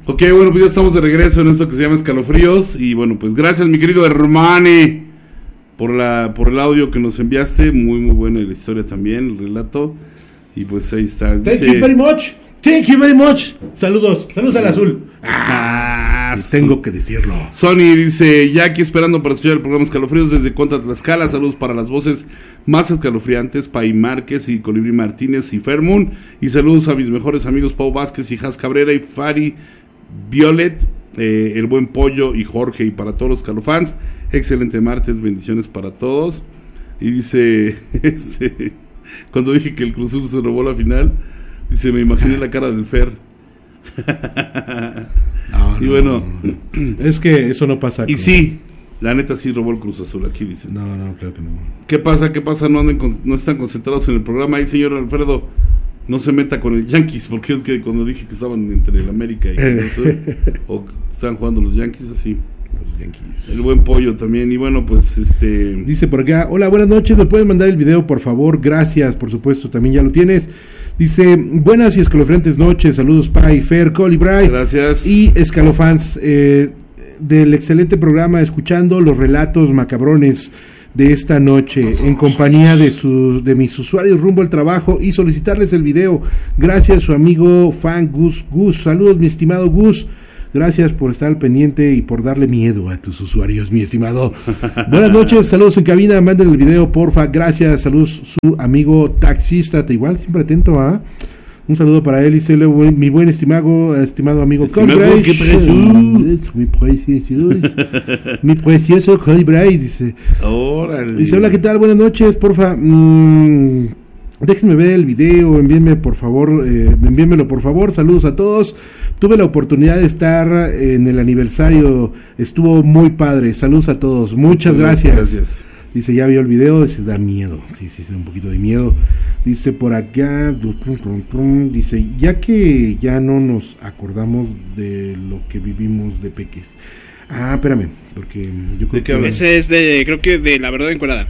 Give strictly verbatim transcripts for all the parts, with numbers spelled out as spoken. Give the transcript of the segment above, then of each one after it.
Ok, bueno, pues ya estamos de regreso en esto que se llama Escalofríos. Y bueno, pues gracias, mi querido hermane, por la por el audio que nos enviaste. Muy, muy buena la historia también, el relato. Y pues ahí está. Thank Dice, you very much. Thank you very much. Saludos, saludos al azul. Ah, tengo que decirlo. Sony dice, ya aquí esperando para escuchar el programa Escalofríos desde Contra Tlaxcala. Saludos para las voces más escalofriantes, Pai Márquez y Colibrí Martínez y Fermún. Y saludos a mis mejores amigos Pau Vázquez y Jas Cabrera y Fari Violet, eh, el buen Pollo y Jorge. Y para todos los calofans, excelente martes, bendiciones para todos. Y dice, este, cuando dije que el Cruz Azul se robó la final, dice, me imaginé la cara del Fer. No, y no, bueno, no. Es que eso no pasa. Y con... sí, la neta sí robó el Cruz Azul, aquí dice. No, no, creo que no. ¿Qué pasa? ¿Qué pasa? No anden con, no están concentrados en el programa. Ahí, señor Alfredo, no se meta con el Yankees, porque es que cuando dije que estaban entre el América y el Cruz Azul, o estaban jugando los Yankees, así. Los Yankees. El buen Pollo también. Y bueno, pues este... Dice por acá, hola, buenas noches, ¿me pueden mandar el video, por favor? Gracias, por supuesto, también ya lo tienes. Dice, buenas y escalofriantes noches, saludos Pai, Fer, Colibray. Gracias. Y escalofans, eh, del excelente programa, escuchando los relatos macabrones de esta noche, en compañía de sus, de mis usuarios rumbo al trabajo, y solicitarles el video. Gracias, su amigo fan Gus Gus. Saludos, mi estimado Gus. Gracias por estar al pendiente y por darle miedo a tus usuarios, mi estimado. Buenas noches, saludos en cabina, manden el video, porfa. Gracias, saludos, su amigo taxista, te igual siempre atento a... ¿eh? Un saludo para él, dice mi buen estimado, estimado amigo Colibray. Mi precioso, mi precioso Colibray, dice. Órale. Dice, hola, ¿qué tal? Buenas noches, porfa. Mmm, déjenme ver el video, envíenme por favor, eh, envíenmelo por favor, saludos a todos. Tuve la oportunidad de estar en el aniversario, estuvo muy padre, saludos a todos, muchas gracias. gracias. Dice, ya vio el video, dice, da miedo, sí, sí, da un poquito de miedo. Dice por acá, dice, ya que ya no nos acordamos de lo que vivimos de peques. Ah, espérame, porque yo creo que... Ese es de, creo que de La Verdad Encuerada.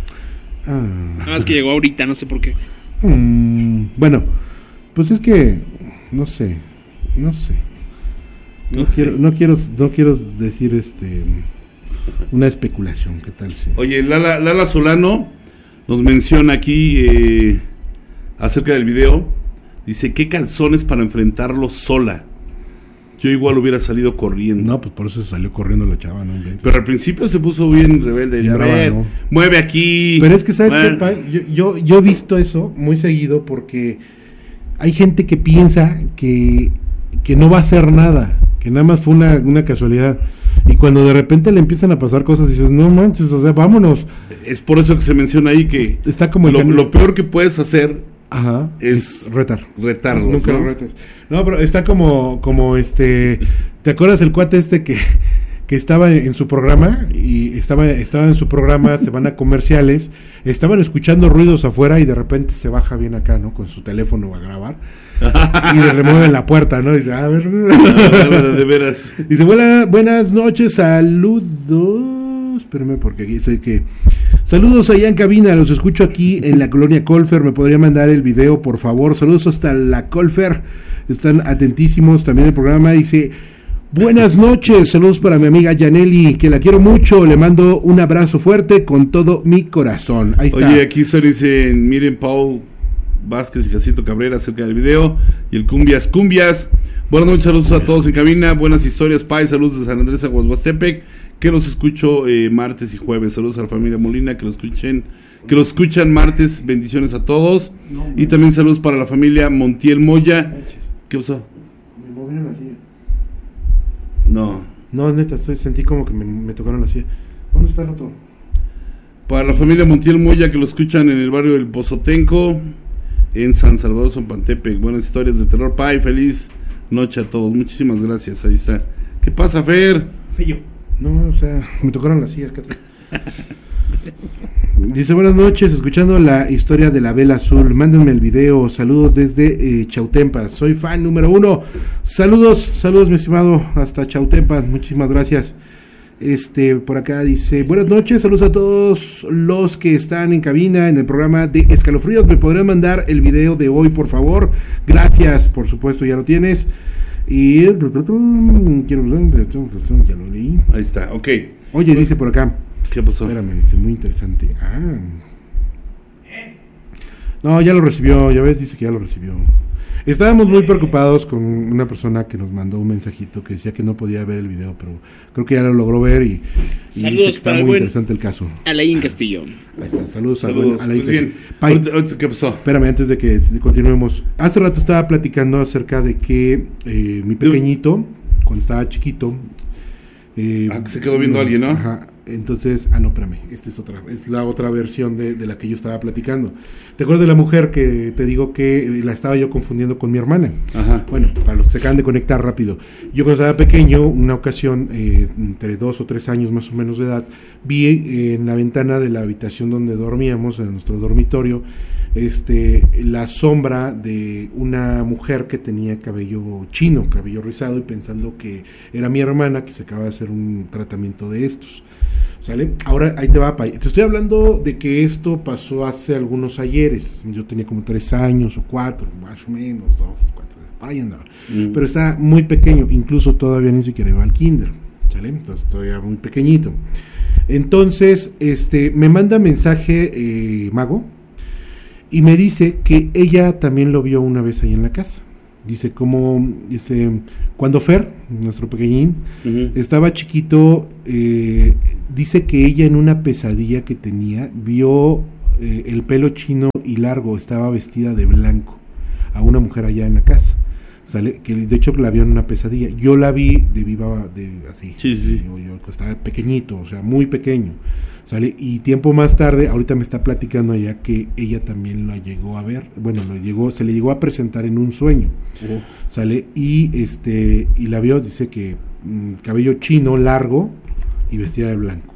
Ah. Nada más que llegó ahorita, no sé por qué. Mm, bueno, pues es que, no sé, no sé. No, no quiero, sé. no quiero, no quiero decir este... una especulación, ¿qué tal? Sí. Oye, Lala, Lala Solano nos menciona aquí eh, acerca del video. Dice, ¿qué calzones para enfrentarlo sola? Yo igual hubiera salido corriendo. No, pues por eso se salió corriendo la chava, ¿no? Pero al principio se puso bien rebelde. Bien a brava, ver, ¿no? Mueve aquí. Pero es que, ¿sabes bueno. qué, Pa? Yo, yo, yo he visto eso muy seguido porque hay gente que piensa que, que no va a hacer nada, que nada más fue una, una casualidad. Y cuando de repente le empiezan a pasar cosas, dices, no manches, o sea, vámonos. Es por eso que se menciona ahí que está como lo, lo peor que puedes hacer Ajá, es, es retar. Retarlos, Nunca ¿no? lo retes. No, pero está como, como este, ¿te acuerdas el cuate este que, que estaba en su programa? Y estaba, estaba en su programa, se van a comerciales, estaban escuchando ruidos afuera y de repente se baja bien acá, ¿no? Con su teléfono a grabar. Y le remueven la puerta, ¿no? Y dice, a ver. De veras. Dice, buena, buenas noches, saludos. Espérame, porque aquí dice que. Saludos allá en cabina, los escucho aquí en la colonia Colfer. ¿Me podría mandar el video, por favor? Saludos hasta la Colfer. Están atentísimos también el programa. Dice, buenas noches, saludos para mi amiga Yaneli, que la quiero mucho. Le mando un abrazo fuerte con todo mi corazón. Ahí está. Oye, aquí se dicen, miren, Pau Vázquez y Jacinto Cabrera acerca del video, y el Cumbias Cumbias. Buenas noches, saludos Cumbias. A todos en cabina, buenas historias, Pai, saludos de San Andrés a Guasguastepec, que los escucho eh, martes y jueves. Saludos a la familia Molina, que los escuchen, que los escuchan martes, bendiciones a todos. No, y también saludos para la familia Montiel Moya. ¿Qué pasó? Me movieron la silla. No. No, neta, estoy, sentí como que me, me tocaron la silla. ¿Dónde está el otro? Para la familia Montiel Moya, que lo escuchan en el barrio del Pozotenco, en San Salvador, Zompantepec. Buenas historias de terror, Pai. Feliz noche a todos. Muchísimas gracias. Ahí está. ¿Qué pasa, Fer? Fello. No, o sea, me tocaron las sillas. Dice, buenas noches, escuchando la historia de la vela azul. Mándenme el video. Saludos desde eh, Chautempas. Soy fan número uno. Saludos, saludos, mi estimado, hasta Chautempas. Muchísimas gracias. Este, por acá dice, buenas noches, saludos a todos los que están en cabina en el programa de Escalofríos. ¿Me podrían mandar el video de hoy, por favor? Gracias, por supuesto, ya lo tienes. Y quiero ya lo leí. Ahí está, ok. Oye, dice por acá. ¿Qué pasó? Espérame, dice muy interesante. Ah. No, ya lo recibió, ya ves, dice que ya lo recibió. Estábamos muy preocupados con una persona que nos mandó un mensajito que decía que no podía ver el video, pero creo que ya lo logró ver y, y dice que está muy interesante el caso. Alain Castillo. Ahí está, saludos, saludos. a Alain Pues bien. Pai, ¿Qué pasó? Espérame, antes de que continuemos. Hace rato estaba platicando acerca de que eh, mi pequeñito, cuando estaba chiquito... Eh, ah, que se quedó viendo a alguien, ¿no? Ajá. Entonces, ah, no, espérame, esta es otra, es la otra versión de, de la que yo estaba platicando. ¿Te acuerdas de la mujer que te digo que eh, la estaba yo confundiendo con mi hermana? Ajá. Bueno, para los que se acaban de conectar rápido. Yo cuando estaba pequeño, una ocasión, eh, entre dos o tres años más o menos de edad, vi eh, en la ventana de la habitación donde dormíamos, en nuestro dormitorio, este, la sombra de una mujer que tenía cabello chino, cabello rizado, y pensando que era mi hermana que se acaba de hacer un tratamiento de estos. ¿Sale? Ahora ahí te va, Pai. Te estoy hablando de que esto pasó hace algunos ayeres. Yo tenía como tres años o cuatro, más o menos, dos, cuatro, por ahí andaba. Mm. Pero está muy pequeño, incluso todavía ni siquiera iba al kinder. ¿Sale? Entonces todavía muy pequeñito. Entonces, este, me manda mensaje eh, Mago y me dice que ella también lo vio una vez ahí en la casa. Dice como, dice, cuando Fer, nuestro pequeñín, uh-huh. estaba chiquito, eh, dice que ella en una pesadilla que tenía, vio eh, el pelo chino y largo, estaba vestida de blanco, a una mujer allá en la casa, ¿sale? Que de hecho la vio en una pesadilla. Yo la vi de viva, de así, sí, sí. Yo, yo estaba pequeñito, o sea, muy pequeño, ¿sale? Y tiempo más tarde, ahorita me está platicando ella que ella también la llegó a ver, bueno, lo llegó, se le llegó a presentar en un sueño, uh-huh. ¿sale? Y este, y la vio, dice que mmm, cabello chino, largo y vestida de blanco.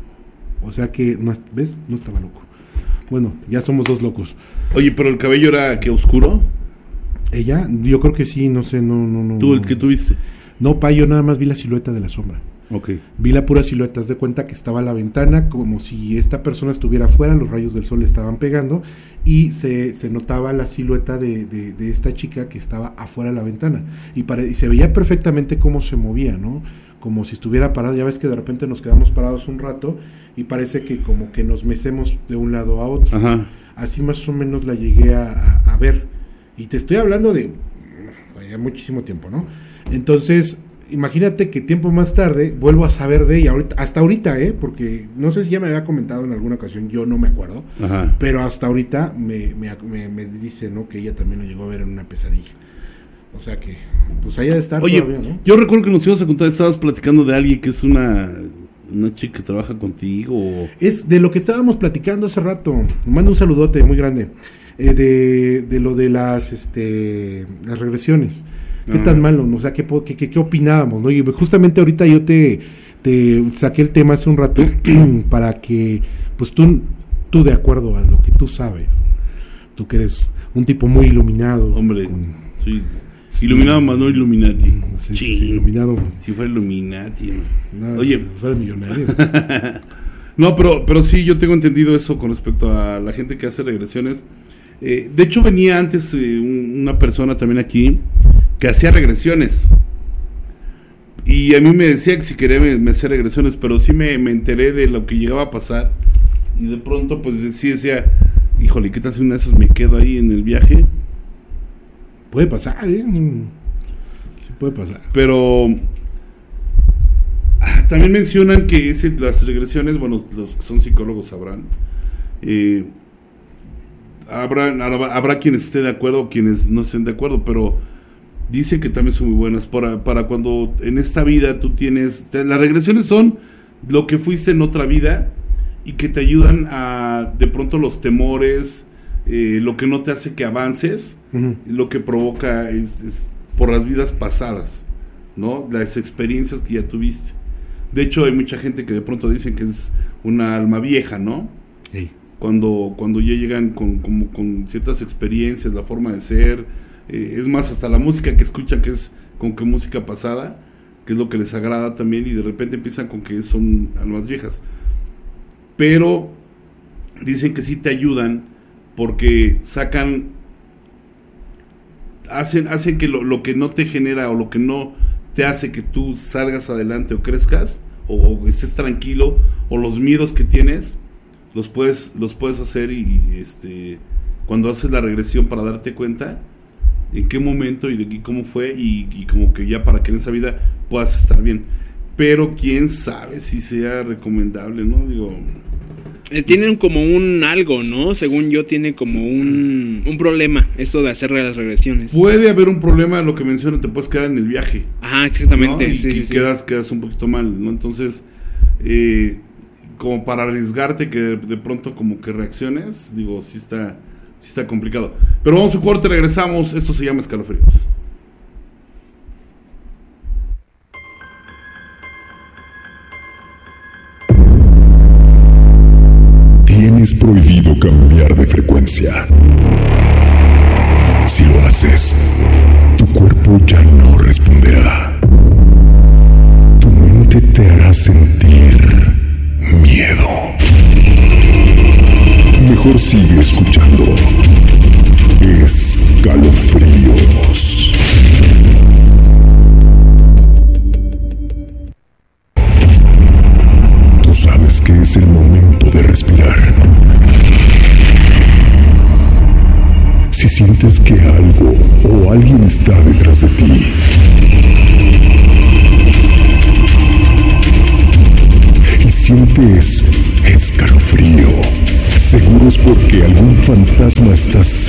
O sea que, no, ¿ves? No estaba loco. Bueno, ya somos dos locos. Oye, pero el cabello era, ¿qué, oscuro? Ella, yo creo que sí, no sé, no, no, no. ¿Tú, el no. que tuviste? No, pa, yo nada más vi la silueta de la sombra. Okay. Vi la pura silueta, haz de cuenta que estaba a la ventana, como si esta persona estuviera afuera, los rayos del sol le estaban pegando, y se, se notaba la silueta de, de, de esta chica que estaba afuera de la ventana, y, pare, y se veía perfectamente cómo se movía, ¿no? Como si estuviera parado. Ya ves que de repente nos quedamos parados un rato, y parece que como que nos mecemos de un lado a otro. Ajá. Así más o menos la llegué a, a, a ver, y te estoy hablando de ya muchísimo tiempo, ¿no? Entonces, imagínate que tiempo más tarde vuelvo a saber de ella, ahorita, hasta ahorita, ¿eh? Porque no sé si ya me había comentado en alguna ocasión, yo no me acuerdo, Ajá. pero hasta ahorita me, me, me, me dice, ¿no? Que ella también lo llegó a ver en una pesadilla. O sea que, pues ahí ha de estar. Oye, todavía, ¿no? Yo recuerdo que nos ibas a contar, estabas platicando de alguien que es una, una chica que trabaja contigo. O... Es de lo que estábamos platicando hace rato. Mando un saludote muy grande. Eh, de, de lo de las, este, las regresiones. ¿Qué tan malo? O sea, ¿qué, qué, qué, qué opinábamos? ¿No? Y justamente ahorita yo te, te saqué el tema hace un rato para que, pues tú, tú de acuerdo a lo que tú sabes, tú que eres un tipo muy iluminado. Hombre, con, sí. Iluminado más no Illuminati. Sí, sí, sí, iluminado. Si fuera Illuminati. No, Oye. Si fuera millonario. No, pero, pero sí, yo tengo entendido eso con respecto a la gente que hace regresiones. Eh, de hecho, venía antes eh, un, una persona también aquí que hacía regresiones. Y a mí me decía que si quería me, me hacía regresiones, pero sí me, me enteré de lo que llegaba a pasar. Y de pronto, pues sí decía, híjole, ¿qué tal si una de esas me quedo ahí en el viaje? Puede pasar, ¿eh? Sí puede pasar. Pero ah, también mencionan que ese, las regresiones, bueno, los que son psicólogos sabrán, eh, habrá, habrá quienes estén de acuerdo o quienes no estén de acuerdo, pero dicen que también son muy buenas para, para cuando en esta vida tú tienes... Las regresiones son lo que fuiste en otra vida y que te ayudan a, de pronto, los temores, eh, lo que no te hace que avances, uh-huh. Lo que provoca es, es por las vidas pasadas, ¿no? Las experiencias que ya tuviste. De hecho, hay mucha gente que de pronto dicen que es una alma vieja, ¿no? Sí. Cuando, cuando ya llegan con, como, con ciertas experiencias, la forma de ser, eh, es más, hasta la música que escuchan, que es con que música pasada, que es lo que les agrada también, y de repente empiezan con que son almas viejas. Pero dicen que sí te ayudan porque sacan hacen, hacen que lo, lo que no te genera o lo que no te hace que tú salgas adelante o crezcas o, o estés tranquilo, o los miedos que tienes los puedes los puedes hacer y, y este cuando haces la regresión para darte cuenta en qué momento y de y cómo fue y, y como que ya para que en esa vida puedas estar bien. Pero quién sabe si sea recomendable, ¿no? Digo, eh, tienen como un algo, ¿no? Según yo, tiene como un, un problema esto de hacer las regresiones. Puede haber un problema, lo que menciono, te puedes quedar en el viaje. Ajá, exactamente. ¿No? Y sí, que sí, quedas, sí. quedas un poquito mal, ¿no? Entonces, eh, como para arriesgarte que de, de pronto como que reacciones, digo, sí está, sí está complicado. Pero vamos a un corte, regresamos. Esto se llama Escalofríos. Tienes prohibido cambiar de frecuencia. Si lo haces, tu cuerpo ya no responderá. Tu mente te hará sentir miedo. Mejor sigue escuchando Escalofríos. Tú sabes que es el momento de respirar. Si sientes que algo o alguien está detrás de ti, y sientes escalofrío, seguro es porque algún fantasma está